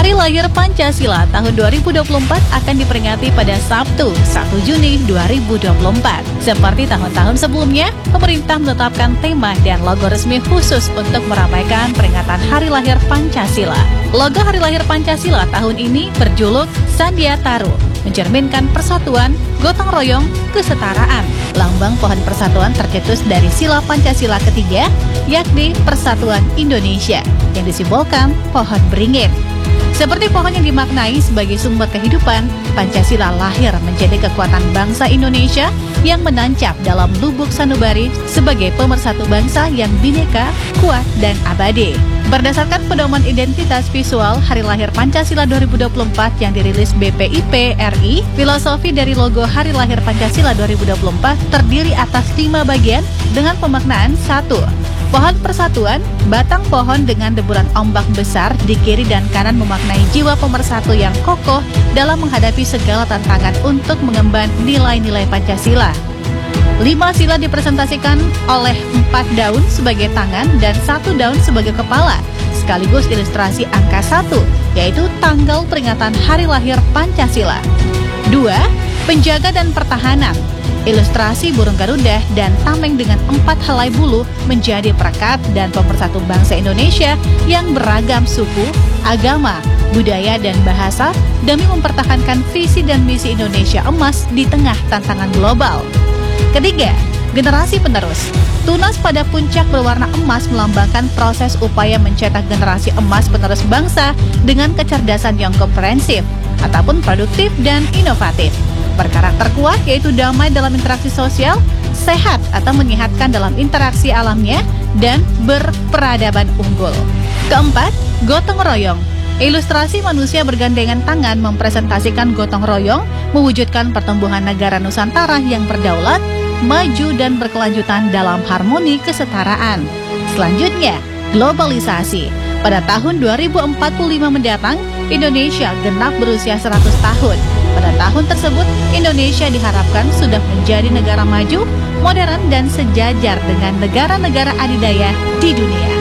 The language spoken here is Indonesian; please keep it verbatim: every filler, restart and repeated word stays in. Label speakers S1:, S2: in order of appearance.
S1: Hari Lahir Pancasila tahun dua ribu dua puluh empat akan diperingati pada Sabtu, satu Juni dua ribu dua puluh empat. Seperti tahun-tahun sebelumnya, pemerintah menetapkan tema dan logo resmi khusus untuk meramaikan peringatan Hari Lahir Pancasila. Logo Hari Lahir Pancasila tahun ini berjuluk Sandia Taru, mencerminkan persatuan, gotong royong, kesetaraan. Lambang pohon persatuan tercetus dari sila Pancasila ketiga, yakni Persatuan Indonesia, yang disimbolkan pohon beringin. Seperti pohon yang dimaknai sebagai sumber kehidupan, Pancasila lahir menjadi kekuatan bangsa Indonesia yang menancap dalam lubuk sanubari sebagai pemersatu bangsa yang bineka, kuat, dan abadi. Berdasarkan pedoman identitas visual Hari Lahir Pancasila dua ribu dua puluh empat yang dirilis B P I P R I, filosofi dari logo Hari Lahir Pancasila dua ribu dua puluh empat terdiri atas lima bagian dengan pemaknaan satu. Pohon persatuan, batang pohon dengan deburan ombak besar di kiri dan kanan memaknai jiwa pemersatu yang kokoh dalam menghadapi segala tantangan untuk mengemban nilai-nilai Pancasila. Lima sila dipresentasikan oleh empat daun sebagai tangan dan satu daun sebagai kepala, sekaligus ilustrasi angka satu, yaitu tanggal peringatan Hari Lahir Pancasila. Dua, penjaga dan pertahanan. Ilustrasi burung garuda dan tameng dengan empat helai bulu menjadi perekat dan pemersatu bangsa Indonesia yang beragam suku, agama, budaya, dan bahasa demi mempertahankan visi dan misi Indonesia emas di tengah tantangan global. Ketiga, generasi penerus. Tunas pada puncak berwarna emas melambangkan proses upaya mencetak generasi emas penerus bangsa dengan kecerdasan yang komprehensif ataupun produktif dan inovatif. Berkarakter kuat yaitu damai dalam interaksi sosial, sehat atau menyehatkan dalam interaksi alamnya, dan berperadaban unggul. Keempat, gotong royong. Ilustrasi manusia bergandengan tangan mempresentasikan gotong royong, mewujudkan pertumbuhan negara Nusantara yang berdaulat, maju dan berkelanjutan dalam harmoni kesetaraan. Selanjutnya, globalisasi. Pada tahun dua ribu empat puluh lima mendatang, Indonesia genap berusia seratus tahun. Pada tahun tersebut, Indonesia diharapkan sudah menjadi negara maju, modern, dan sejajar dengan negara-negara adidaya di dunia.